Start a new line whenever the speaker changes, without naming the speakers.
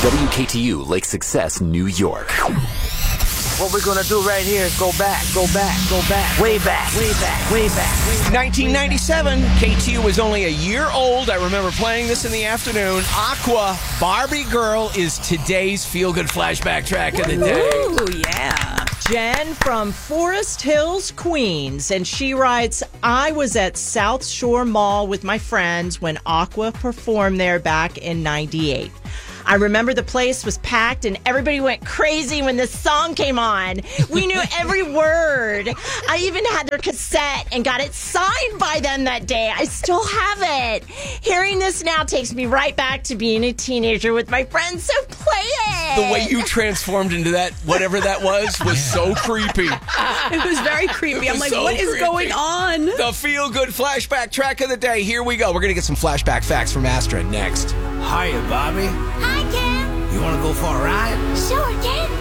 WKTU Lake Success, New York.
What we're gonna do right here is go back, way back.
1997, KTU was only a year old. I remember playing this in the afternoon. Aqua, Barbie Girl is today's feel-good flashback track of the day.
Ooh, yeah. Jen from Forest Hills, Queens, and she writes, I was at South Shore Mall with my friends when Aqua performed there back in 98. I remember the place was packed and everybody went crazy when this song came on. We knew every word. I even had their cassette and got it signed by them that day. I still have it. Hearing this now takes me right back to being a teenager with my friends, so play it.
The way you transformed into that, whatever that was so creepy.
It was very creepy. I'm like,
so
what is
creepy.
going on?
The feel-good flashback track of the day. Here we go. We're going to get some flashback facts from Astrid next.
Hiya, Bobby.
Hi, Ken.
You wanna go for a ride?
Sure, Ken.